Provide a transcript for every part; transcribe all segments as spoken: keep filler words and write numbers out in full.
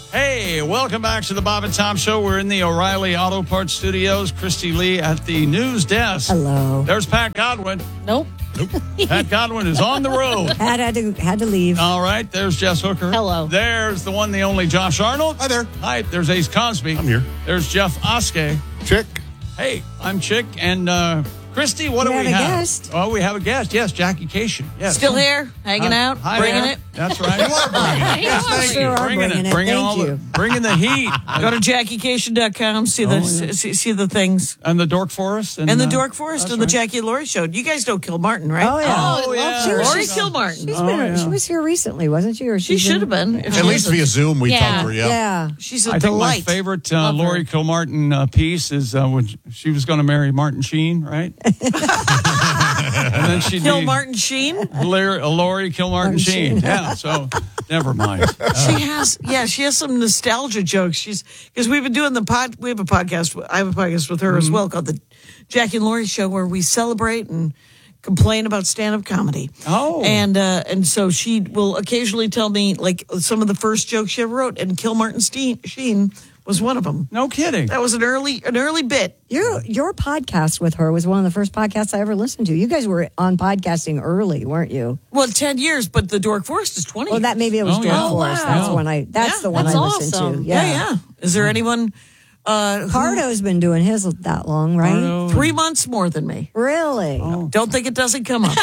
Hey, welcome back to the Bob and Tom Show. We're in the O'Reilly Auto Parts Studios. Christy Lee at the news desk. Hello. There's Pat Godwin. Nope. Nope. Pat Godwin is on the road. Pat had to, had to leave. All right, there's Jess Hooker. Hello. There's the one, the only Josh Arnold. Hi there. Hi, there's Ace Cosby. I'm here. There's Jeff Oskey. Chick. Hey, I'm Chick. And uh, Christy, what We do we have a have? guest. Oh, we have a guest. Yes, Jackie Cation. Yes. Still here, hanging Hi- out, hi bringing there. it. That's right. You are bringing it. Yes, thank Sure you. are bringing it. Bringing Thank all you. the, bringing the heat. Go to jackie cation dot com, see the Oh, yeah. see, see the things. And the Dork Forest. And the uh, Dork Forest that's and the right. Jackie and Laurie show. You guys know Kilmartin, right? Oh, yeah. Oh, yeah. She was- Laurie she's- Kilmartin. She's Oh, been, yeah. She was here recently, wasn't she? Or She she's should have been. if she At least wasn't. via Zoom, we Yeah. talked to her. Yeah. Yeah. She's a I think delight. my favorite uh, Love her. Laurie Kilmartin uh, piece is uh, when she was going to marry Martin Sheen, right? And then she'd Kilmartin Sheen. be Laurie, uh, Laurie Kilmartin Martin Sheen. Sheen. Yeah, so never mind. She has, yeah, she has some nostalgia jokes. She's because we've been doing the pod. We have a podcast. I have a podcast with her Mm-hmm. as well called the Jackie and Laurie Show, where we celebrate and complain about stand-up comedy. Oh. and uh, and so she will occasionally tell me like some of the first jokes she ever wrote, and Kilmartin Steen, Sheen was one of them. No kidding. That was an early an early bit. Your, your podcast with her was one of the first podcasts I ever listened to. You guys were on podcasting early, weren't you? Well, ten years, but the Dork Forest is twenty. Well, that maybe it was Oh, Dork yeah. Forest. Oh, wow. That's when I. That's Yeah, the one that's I listened awesome. to. yeah, Yeah. yeah. Is there anyone? Uh, who- Pardo's been doing his that long, right? Pardo. three months more than me. Really? Don't think it doesn't come up.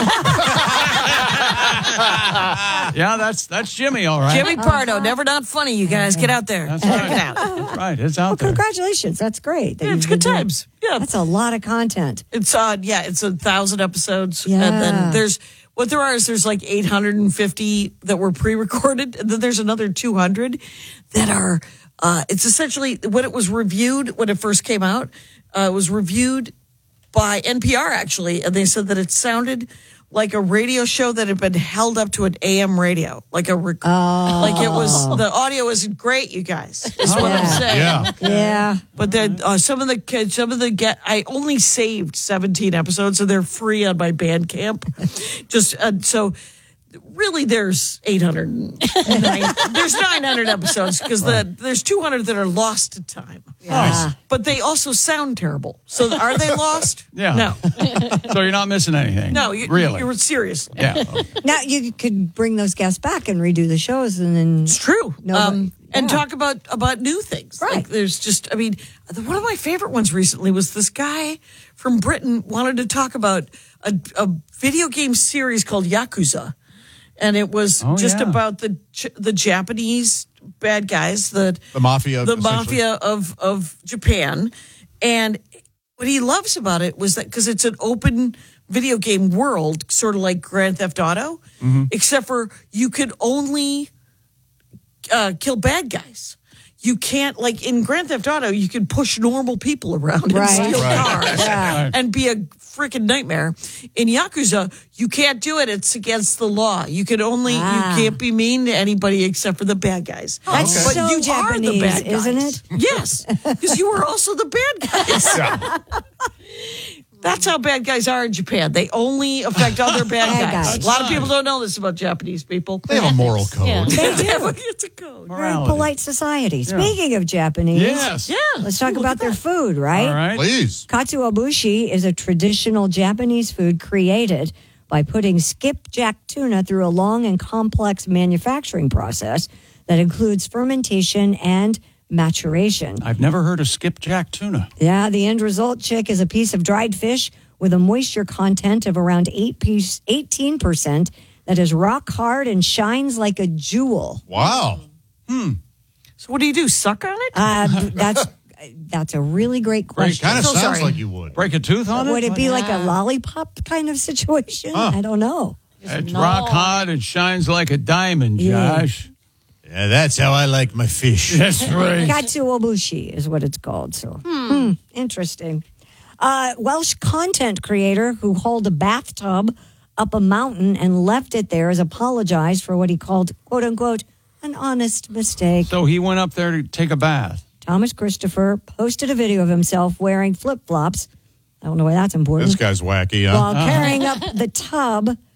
Yeah, that's that's Jimmy, all right. Jimmy Pardo, never not funny. You guys get out there. That's Check right. it out. That's right. It's out Well, there. congratulations. That's great. that Yeah, it's you've been good doing- times. Yeah, That's a lot of content. it's uh, yeah, it's a thousand episodes, Yeah. and then there's what there are is there's like eight hundred and fifty that were pre-recorded, and then there's another two hundred that are. Uh, it's essentially when it was reviewed when it first came out. Uh, it was reviewed by N P R actually, and they said that it sounded like a radio show that had been held up to an A M radio, like a rec- like it was. The audio isn't great, you guys. Is what I'm Yeah. saying. Yeah. Yeah. But then uh, some of the kids, some of the get, I only saved seventeen episodes, so they're free on my Bandcamp. Just uh, so, really, there's eight hundred. There's nine hundred episodes because the there's two hundred that are lost to time. Yeah. But they also sound terrible. So are they lost? Yeah. No. So you're not missing anything. No. You, really. You were seriously. Yeah. Now you could bring those guests back and redo the shows, and then It's true. No, um, but- and yeah. talk about about new things. Right. Like there's just, I mean, the- one of my favorite ones recently was this guy from Britain wanted to talk about a, a video game series called Yakuza, and it was Oh, just yeah. about the J- the Japanese bad guys, the The mafia. the essentially. mafia of of Japan, and what he loves about it was that because it's an open video game world, sort of like Grand Theft Auto, Mm-hmm. except for you could only uh, kill bad guys. You can't, like in Grand Theft Auto, you can push normal people around and Right. steal Right. cars Yeah. and be a freaking nightmare. In Yakuza, you can't do it. It's against the law. You can only, Ah. you can't be mean to anybody except for the bad guys. That's But so you are the Japanese, bad guys. isn't it? Yes, because you are also the bad guys. Yeah. That's how bad guys are in Japan. They only affect other bad, Bad guys. guys. A lot of people don't know this about Japanese people. They have a moral code. Yeah. They have a- it's a code. very Morality. polite society. Speaking of Japanese, Yes. Yeah. let's talk Look about at their that. food, right? All right. Please. Katsuobushi is a traditional Japanese food created by putting skipjack tuna through a long and complex manufacturing process that includes fermentation and maturation. I've never heard of skipjack tuna. Yeah, the end result, chick, is a piece of dried fish with a moisture content of around eight piece, eighteen percent that is rock hard and shines like a jewel. Wow. So what do you do? Suck on it? Uh, that's that's a really great question. Kind of So sounds sorry. like you would. Break a tooth on it? Would it be like a Yeah. lollipop kind of situation? Huh. I don't know. It's No. rock hard and shines like a diamond, Yeah. Josh. Yeah, that's how I like my fish. That's right. Katsuobushi is what it's called. So, hmm, interesting. Uh, Welsh content creator who hauled a bathtub up a mountain and left it there has apologized for what he called, quote unquote, an honest mistake. So he went up there to take a bath. Thomas Christopher posted a video of himself wearing flip flops. I don't know why that's important. This guy's wacky, huh? While carrying up the tub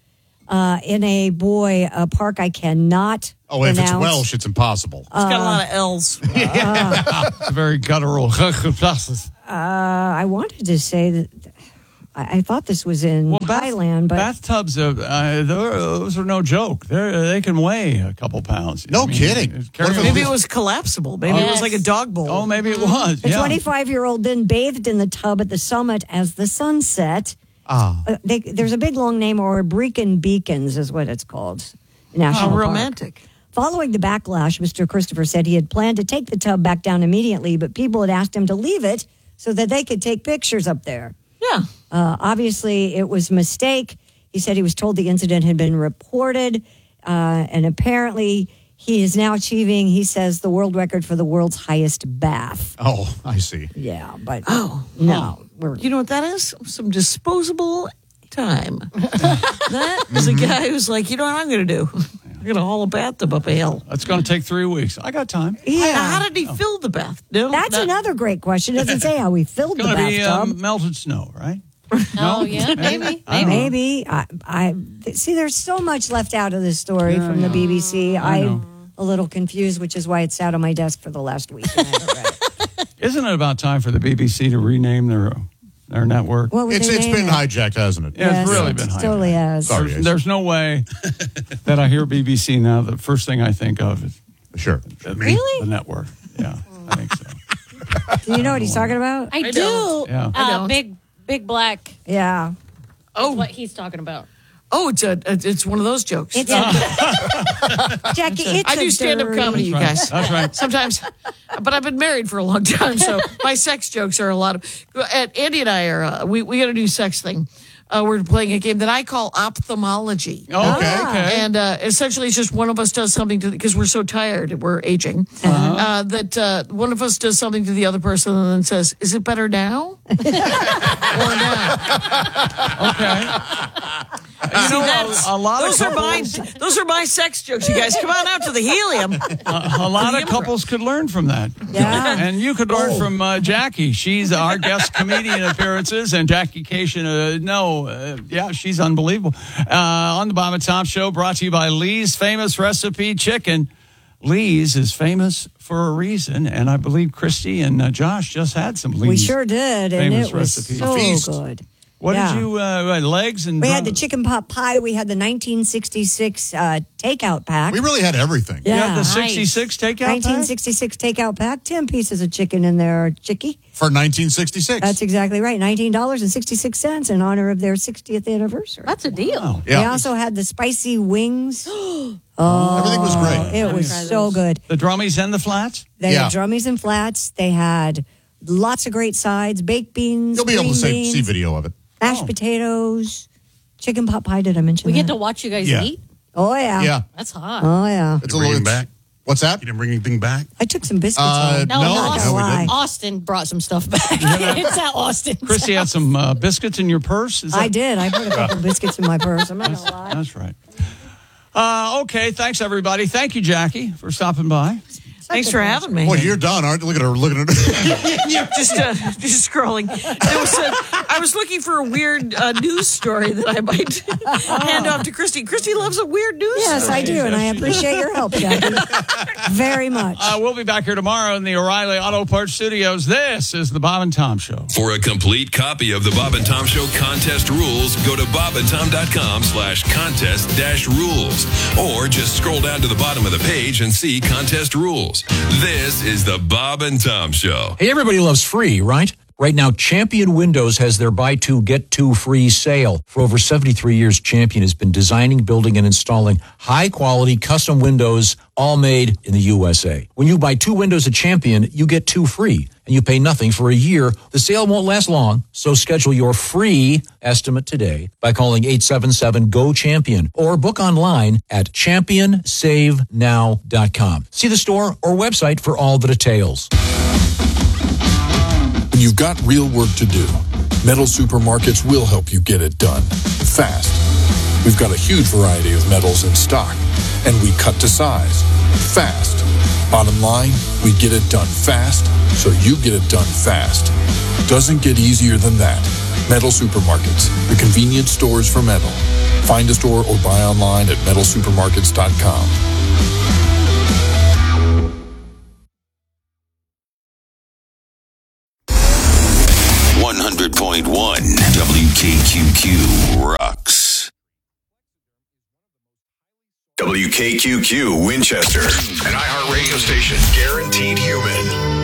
uh, in a boy a park I cannot Oh, if pronounce. it's Welsh, it's impossible. It's got a lot of L's. It's a very guttural. Uh, I wanted to say that I, I thought this was in Thailand, but bathtubs, uh, uh, those are no joke. They're, they can weigh a couple pounds. No kidding. it's What if it Maybe it was collapsible. Maybe it was Yes. like a dog bowl. Oh, maybe it was. the Yeah. twenty-five-year-old then bathed in the tub at the summit as the sun set. Ah. Uh, they, there's a big long name, or Brecon Beacons is what it's called. National How Park. romantic. Following the backlash, Mister Christopher said he had planned to take the tub back down immediately, but people had asked him to leave it so that they could take pictures up there. Yeah. Uh, obviously, it was a mistake. He said he was told the incident had been reported, uh, and apparently he is now achieving, he says, the world record for the world's highest bath. Oh, I see. Yeah, but Oh. no. We're, You know what that is? Some disposable time. That is a guy who's like, you know what I'm going to do? I'm going to haul a bathtub up a hill. It's going to take three weeks. I got time. yeah. How did he fill the bath? No, That's not- another great question. It doesn't say how he filled It's the going to be bathtub. um, melted snow, right? Oh, yeah, maybe. I don't know. Maybe. I, I see. There's so much left out of this story from the B B C. I know. I'm a little confused, which is why it sat on my desk for the last week. And I haven't read it. Isn't it about time for the B B C to rename their their network? What would It's they it's name been it? hijacked, hasn't it? Yeah, it's Yes, really it been hijacked. totally has. Sorry. There's, there's no way that I hear B B C now. The first thing I think of is Sure. the, Really? the network. Yeah, I think so. Do you know what he's talking about? I, I do. don't. Yeah. I Uh, don't. big, big black. Yeah. Oh, What he's talking about. oh, it's a it's one of those jokes. It's a, Jackie, it's I do a stand up dirty- comedy, you That's right. guys. That's right. Sometimes, but I've been married for a long time, so my sex jokes are a lot of. And Andy and I are uh, we we got a new sex thing. Uh, we're playing a game that I call ophthalmology. Oh, okay, okay. And uh, essentially, it's just one of us does something to because we're so tired, we're aging, uh, that uh, one of us does something to the other person and then says, "Is it better now or now?" Okay. See, You know, that's- a, a lot those of are my couples, those are my sex jokes. You guys, come on out to the helium. a, a lot of couples could learn from that. Yeah. And you could learn from uh, Jackie. She's our guest comedian appearances, and Jackie Cation. Uh, no, uh, yeah, she's unbelievable. Uh, on the Bob and Tom Show, brought to you by Lee's Famous Recipe Chicken. Lee's is famous for a reason, and I believe Christy and uh, Josh just had some Lee's. We sure did, and famous it was recipe. so Feast. good. What Yeah. did you, uh, legs and... We had the chicken pot pie. We had the nineteen sixty-six uh, takeout pack. We really had everything. You had the Yeah. sixty-six takeout nineteen pack? sixty-six takeout pack. Ten pieces of chicken in there, chickie. For nineteen sixty-six. That's exactly right. nineteen dollars and sixty-six cents in honor of their sixtieth anniversary. That's a deal. Wow. They Yeah. also had the spicy wings. Everything was great. It was so good. The drummies and the flats? They Yeah. had drummies and flats. They had lots of great sides, baked beans, You'll be able green to see, beans, see video of it. mashed Oh. potatoes, chicken pot pie. Did I mention We that? get to watch you guys Yeah. eat. Oh, yeah. Yeah. That's hot. Oh, yeah. It's You bring little- him back? What's that? You didn't bring anything back? I took some biscuits Uh, home. No, no, no, Austin, no, we didn't. Austin brought some stuff back. It's at Austin. Christy had some uh, biscuits in your purse? Is that- I did. I put a couple biscuits in my purse. I'm not going to lie. That's right. Uh, okay, thanks, everybody. Thank you, Jackie, for stopping by. Thanks for having me. Boy, you're done, aren't you? Look at her. Look at her. just uh, just scrolling. There was a, I was looking for a weird uh, news story that I might hand off to Christy. Christy loves a weird news Yes, story. I do, and I appreciate your help, Jackie, very much. Uh, we'll be back here tomorrow in the O'Reilly Auto Parts Studios. This is the Bob and Tom Show. For a complete copy of the Bob and Tom Show contest rules, go to bobandtom.com slash contest dash rules. Or just scroll down to the bottom of the page and see contest rules. This is the Bob and Tom Show. Hey, everybody loves free, right? Right now, Champion Windows has their buy two, get two free sale. For over seventy-three years, Champion has been designing, building, and installing high-quality custom windows, all made in the U S A. When you buy two windows at Champion, you get two free, and you pay nothing for a year. The sale won't last long, so schedule your free estimate today by calling eight seven seven, G O CHAMPION or book online at champion save now dot com. See the store or website for all the details. When you've got real work to do, Metal Supermarkets will help you get it done fast. We've got a huge variety of metals in stock, and we cut to size fast. Bottom line, we get it done fast, so you get it done fast. Doesn't get easier than that. Metal Supermarkets, the convenience stores for metal. Find a store or buy online at metal supermarkets dot com. one hundred point one W K Q Q rocks. W K Q Q Winchester, an iHeart radio station guaranteed human.